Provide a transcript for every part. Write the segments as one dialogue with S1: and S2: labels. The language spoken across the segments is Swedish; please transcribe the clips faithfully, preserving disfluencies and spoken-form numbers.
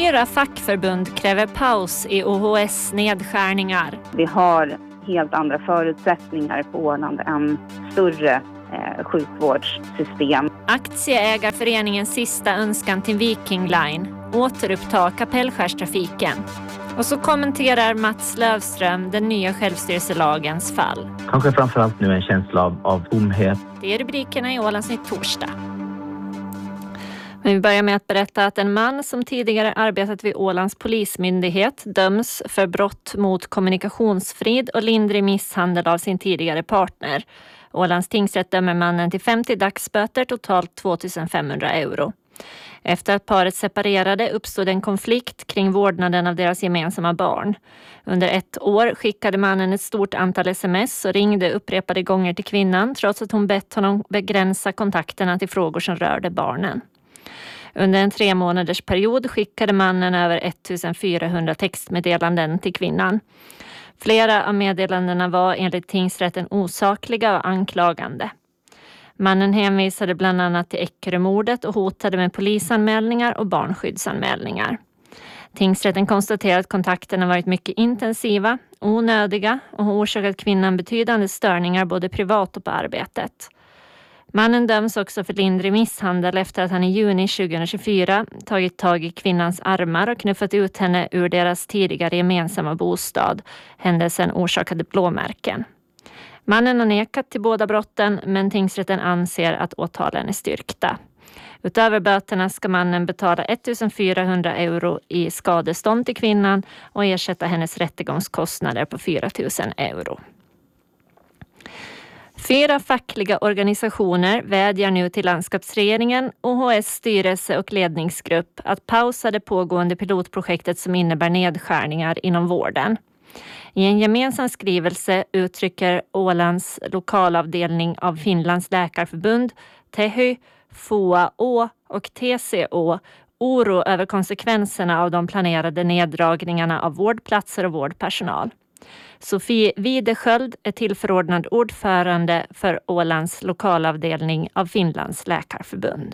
S1: Fyra fackförbund kräver paus i O H S nedskärningar.
S2: Vi har helt andra förutsättningar på Åland än större eh, sjukvårdssystem.
S1: Aktieägarföreningens sista önskan till Viking Line: återuppta Kapellskärstrafiken. Och så kommenterar Mats Lövström den nya självstyrelselagens fall.
S3: Kanske framförallt nu en känsla av, av tomhet.
S1: Det är rubrikerna i Ålandsnytt torsdag. Men vi börjar med att berätta att en man som tidigare arbetat vid Ålands polismyndighet döms för brott mot kommunikationsfrid och lindrig misshandel av sin tidigare partner. Ålands tingsrätt dömer mannen till femtio dagsböter, totalt tvåtusen femhundra euro. Efter att paret separerade uppstod en konflikt kring vårdnaden av deras gemensamma barn. Under ett år skickade mannen ett stort antal sms och ringde upprepade gånger till kvinnan trots att hon bett honom begränsa kontakterna till frågor som rörde barnen. Under en tre månaders period skickade mannen över ettusenfyrahundra textmeddelanden till kvinnan. Flera av meddelandena var enligt tingsrätten osakliga och anklagande. Mannen hänvisade bland annat till Eckerömordet och hotade med polisanmälningar och barnskyddsanmälningar. Tingsrätten konstaterade att kontakterna varit mycket intensiva, onödiga och har orsakat kvinnan betydande störningar både privat och på arbetet. Mannen döms också för lindrig misshandel efter att han i juni tjugohundratjugofyra tagit tag i kvinnans armar och knuffat ut henne ur deras tidigare gemensamma bostad. Händelsen orsakade blåmärken. Mannen har nekat till båda brotten, men tingsrätten anser att åtalen är styrkta. Utöver böterna ska mannen betala ettusenfyrahundra euro i skadestånd till kvinnan och ersätta hennes rättegångskostnader på fyratusen euro. Fyra fackliga organisationer vädjar nu till landskapsregeringen, O H S styrelse och ledningsgrupp att pausa det pågående pilotprojektet som innebär nedskärningar inom vården. I en gemensam skrivelse uttrycker Ålands lokalavdelning av Finlands läkarförbund, Tehy, F O A Å och T C Å oro över konsekvenserna av de planerade neddragningarna av vårdplatser och vårdpersonal. Sofie Widesköld är tillförordnad ordförande för Ålands lokalavdelning av Finlands läkarförbund.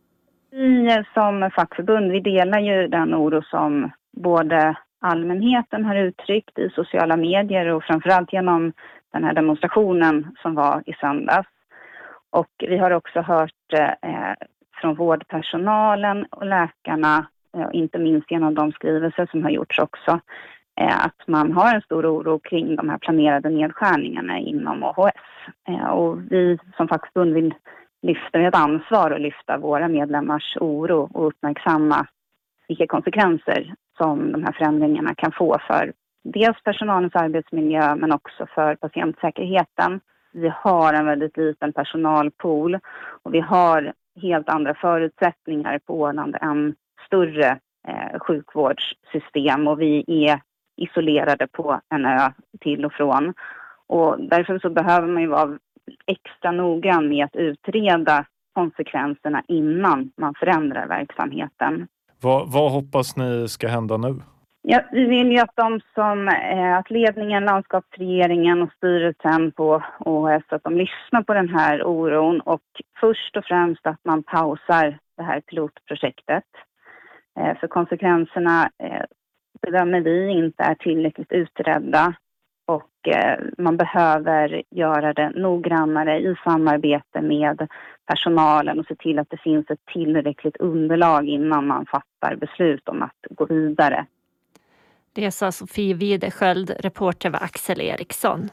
S2: Vi som fackförbund, vi delar ju den oro som både allmänheten har uttryckt i sociala medier och framförallt genom den här demonstrationen som var i söndags. Och vi har också hört eh, från vårdpersonalen och läkarna, eh, inte minst genom de skrivelser som har gjorts också, eh, att man har en stor oro kring de här planerade nedskärningarna inom O H S. Eh, och vi som fackförbund vill lyfta ett ansvar och lyfta våra medlemmars oro och uppmärksamma vilka konsekvenser som de här förändringarna kan få för dels personalens arbetsmiljö men också för patientsäkerheten. Vi har en väldigt liten personalpool och vi har helt andra förutsättningar på Åland än större eh, sjukvårdssystem och vi är isolerade på en ö till och från. Och därför så behöver man ju vara extra noggrann med att utreda konsekvenserna innan man förändrar verksamheten.
S4: Vad, vad hoppas ni ska hända nu?
S2: Ja, vi vill ju att de som, eh, att ledningen, landskapsregeringen och styrelsen på O H S, att de lyssnar på den här oron och först och främst att man pausar det här pilotprojektet. Eh, för konsekvenserna eh, bedömer vi inte är tillräckligt utredda och eh, man behöver göra det noggrannare i samarbete med personalen och se till att det finns ett tillräckligt underlag innan man fattar beslut om att gå vidare.
S1: Det sa Sofie Widesköld, reporter var Axel Eriksson.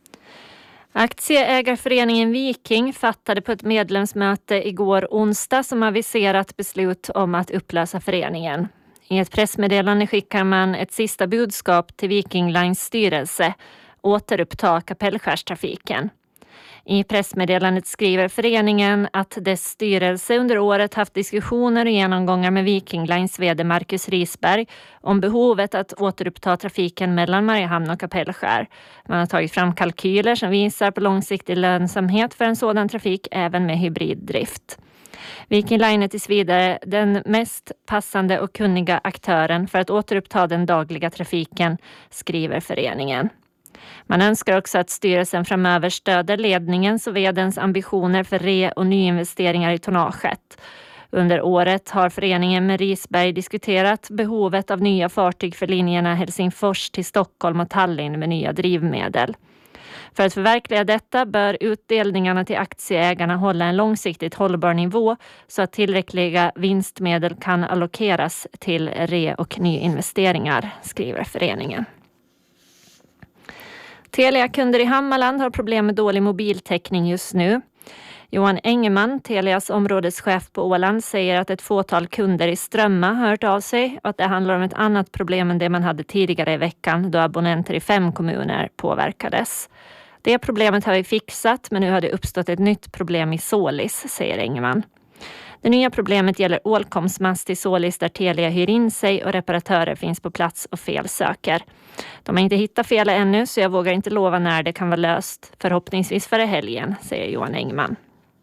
S1: Aktieägarföreningen Viking fattade på ett medlemsmöte igår onsdag som aviserat beslut om att upplösa föreningen. I ett pressmeddelande skickar man ett sista budskap till Viking Lines styrelse: återuppta Kapellskärstrafiken. I pressmeddelandet skriver föreningen att dess styrelse under året haft diskussioner och genomgångar med Viking Lines vd Marcus Risberg om behovet att återuppta trafiken mellan Mariehamn och Kapellskär. Man har tagit fram kalkyler som visar på långsiktig lönsamhet för en sådan trafik även med hybriddrift. Viking Line är tills vidare den mest passande och kunniga aktören för att återuppta den dagliga trafiken, skriver föreningen. Man önskar också att styrelsen framöver stöder ledningens och vdens ambitioner för re- och nyinvesteringar i tonnaget. Under året har föreningen med Risberg diskuterat behovet av nya fartyg för linjerna Helsingfors till Stockholm och Tallinn med nya drivmedel. För att förverkliga detta bör utdelningarna till aktieägarna hålla en långsiktigt hållbar nivå så att tillräckliga vinstmedel kan allokeras till re- och nyinvesteringar, skriver föreningen. Telia-kunder i Hammarland har problem med dålig mobiltäckning just nu. Johan Engeman, Telias områdeschef på Åland, säger att ett fåtal kunder i Strömma har hört av sig och att det handlar om ett annat problem än det man hade tidigare i veckan då abonnenter i fem kommuner påverkades. Det problemet har vi fixat, men nu har det uppstått ett nytt problem i Sålis, säger Engeman. Det nya problemet gäller Ålkoms mast i Sålis där Telia hyr in sig och reparatörer finns på plats och felsöker. De har inte hittat fel ännu så jag vågar inte lova när det kan vara löst, förhoppningsvis före helgen, säger Johan Engman.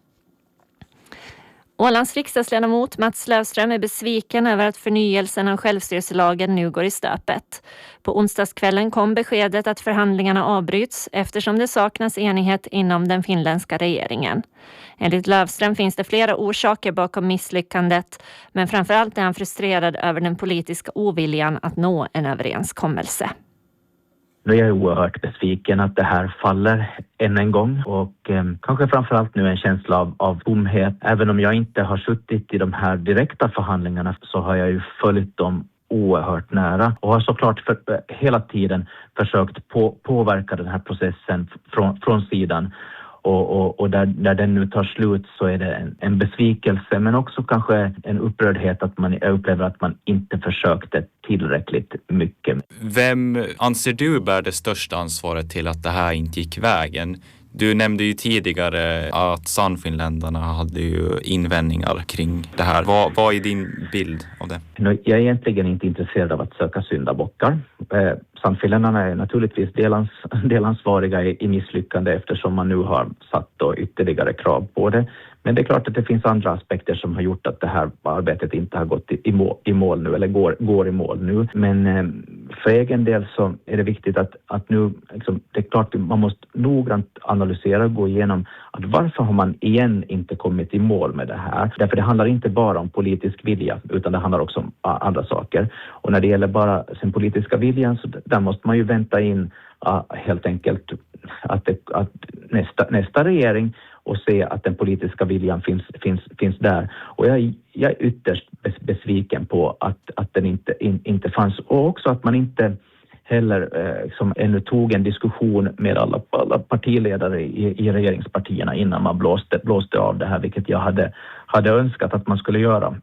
S1: Ålands riksdagsledamot Mats Lövström är besviken över att förnyelsen av självstyrelselagen nu går i stöpet. På onsdagskvällen kom beskedet att förhandlingarna avbryts eftersom det saknas enighet inom den finländska regeringen. Enligt Lövström finns det flera orsaker bakom misslyckandet, men framförallt är han frustrerad över den politiska oviljan att nå en överenskommelse.
S3: Nu är jag oerhört besviken att det här faller än en gång och eh, kanske framförallt nu en känsla av, av tomhet. Även om jag inte har suttit i de här direkta förhandlingarna så har jag ju följt dem oerhört nära och har såklart för, eh, hela tiden försökt på, påverka den här processen från, från sidan. Och, och, och där, där den nu tar slut så är det en, en besvikelse men också kanske en upprördhet att man upplever att man inte försökte tillräckligt mycket.
S5: Vem anser du bär det största ansvaret till att det här inte gick vägen? Du nämnde ju tidigare att Sannfinländarna hade ju invändningar kring det här. Vad, vad är din bild av det?
S3: Jag är egentligen inte intresserad av att söka syndabockar. Eh, Sannfinländarna är naturligtvis delans, delansvariga i, i misslyckande eftersom man nu har satt då ytterligare krav på det. Men det är klart att det finns andra aspekter som har gjort att det här arbetet inte har gått i, i, mål, i mål nu eller går, går i mål nu. Men eh, för egen del så är det viktigt att, att nu, liksom, det är klart att man måste noggrant analysera och gå igenom att varför har man igen inte kommit i mål med det här. Därför det handlar inte bara om politisk vilja utan det handlar också om andra saker. Och när det gäller bara sin politiska viljan så där måste man ju vänta in uh, helt enkelt att, det, att nästa, nästa regering och se att den politiska viljan finns, finns, finns där. Och jag, jag är ytterst besviken på att, att den inte, in, inte fanns. Och också att man inte heller eh, som ännu tog en diskussion med alla, alla partiledare i, i regeringspartierna innan man blåste, blåste av det här, vilket jag hade, hade önskat att man skulle göra.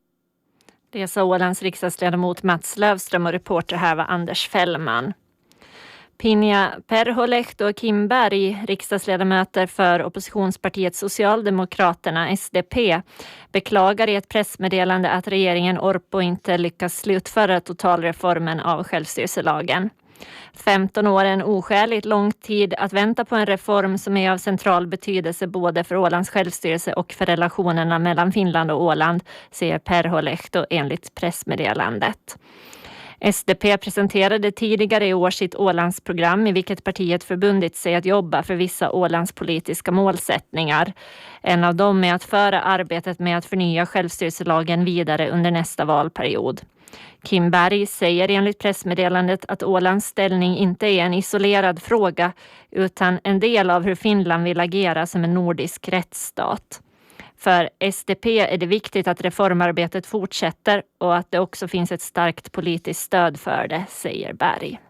S1: Det sa Ålands riksdagsledamot Mats Lövström och reporter här var Anders Fällman. Pinja Perholehto och Kim Berg, riksdagsledamöter för oppositionspartiet Socialdemokraterna S D P, beklagar i ett pressmeddelande att regeringen Orpo inte lyckas slutföra totalreformen av självstyrelselagen. femton år är en oskäligt lång tid att vänta på en reform som är av central betydelse både för Ålands självstyrelse och för relationerna mellan Finland och Åland, säger Perholehto enligt pressmeddelandet. S D P presenterade tidigare i år sitt Ålandsprogram i vilket partiet förbundit sig att jobba för vissa Ålandspolitiska målsättningar. En av dem är att föra arbetet med att förnya självstyrelselagen vidare under nästa valperiod. Kim Berg säger enligt pressmeddelandet att Ålands ställning inte är en isolerad fråga utan en del av hur Finland vill agera som en nordisk rättsstat. För S D P är det viktigt att reformarbetet fortsätter och att det också finns ett starkt politiskt stöd för det, säger Berg.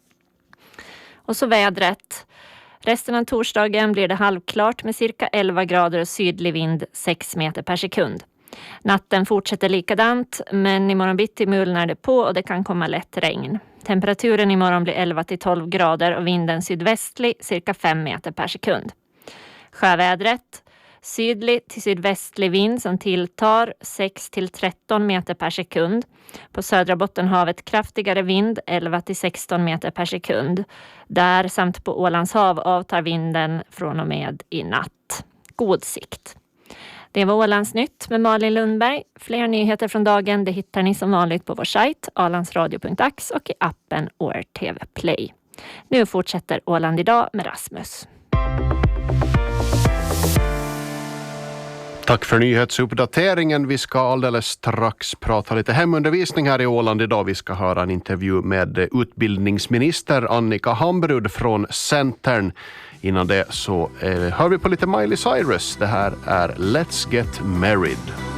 S1: Och så vädret. Resten av torsdagen blir det halvklart med cirka elva grader och sydlig vind sex meter per sekund. Natten fortsätter likadant men imorgon bitti mulnar det på och det kan komma lätt regn. Temperaturen imorgon blir elva till tolv grader och vinden sydvästlig cirka fem meter per sekund. Sjövädret. Sydlig till sydvästlig vind som tilltar sex till tretton meter per sekund. På södra Bottenhavet kraftigare vind elva till sexton meter per sekund. Där samt på Ålands hav avtar vinden från och med i natt. God sikt. Det var Ålands nytt med Malin Lundberg. Fler nyheter från dagen det hittar ni som vanligt på vår sajt ålandsradio punkt ax och i appen O R T V Play. Nu fortsätter Åland idag med Rasmus.
S6: Tack för nyhetsuppdateringen. Vi ska alldeles strax prata lite hemundervisning här i Åland idag. Vi ska höra en intervju med utbildningsminister Annika Hambrud från Centern. Innan det så eh, hör vi på lite Miley Cyrus. Det här är Let's Get Married.